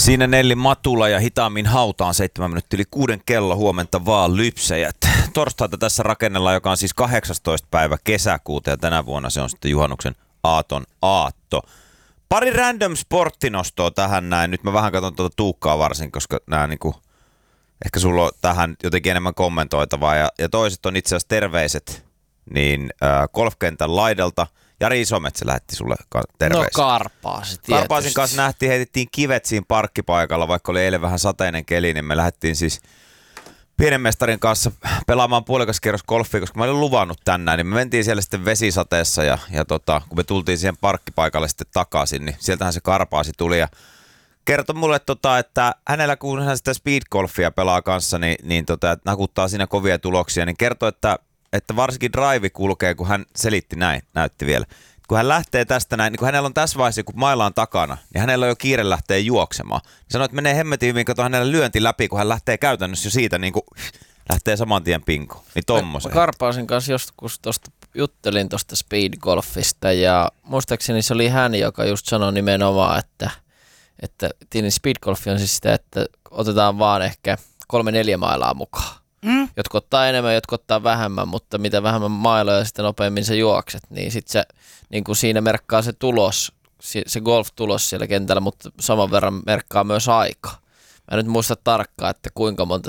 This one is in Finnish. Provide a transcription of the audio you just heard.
Siinä Nelli Matula ja hitaammin hautaan 7 minuuttia yli 6 kello, huomenta vaan lypsäjät. Torstaita tässä rakennellaan, joka on siis 18. päivä kesäkuuta ja tänä vuonna se on sitten juhannuksen aaton aatto. Pari random sporttinostoa tähän näin. Nyt mä vähän katson tuota Tuukkaa varsin, koska nämä niinku, ehkä sulla on tähän jotenkin enemmän kommentoitavaa. Ja toiset on itse asiassa terveiset niin golfkentän laidalta. Jari Isometsä lähetti sulle terveisiä. No Karpaasi tietysti. Karpaasin kanssa heitettiin kivet siinä parkkipaikalla, vaikka oli eilen vähän sateinen keli, niin me lähdettiin siis pienen mestarin kanssa pelaamaan puolikaskierros golfia, koska mä olin luvannut tänään, niin me mentiin siellä sitten vesisateessa ja kun me tultiin siihen parkkipaikalle sitten takaisin, niin sieltähän se Karpaasi tuli ja kertoi mulle, että hänellä kun hän sitä speedgolfia pelaa kanssa, niin nakuttaa siinä kovia tuloksia, niin kertoi, että varsinkin drive kulkee, kun hän selitti näin, näytti vielä. Kun hän lähtee tästä näin, niin kun hänellä on tässä vaiheessa, kun mailla on takana, niin hänellä on jo kiire lähteä juoksemaan. Sanoi, että menee hemmetin hyvin, kato hänellä lyönti läpi, kun hän lähtee käytännössä jo siitä, niin kuin lähtee saman tien pinkoon. Niin tommosen. Karpaasin kanssa joskus juttelin tuosta speedgolfista ja muistaakseni se oli hän, joka just sanoi nimenomaan, että speedgolfi on siis sitä, että otetaan vaan ehkä 3-4 mailaa mukaan. Jotkut ottaa enemmän, jotkut ottaa vähemmän, mutta mitä vähemmän mailoja sitten nopeammin sä juokset, niin sitten se niin kuin siinä merkkaa se tulos, se golf-tulos siellä kentällä, mutta saman verran merkkaa myös aika. Mä en nyt muista tarkkaan, että kuinka monta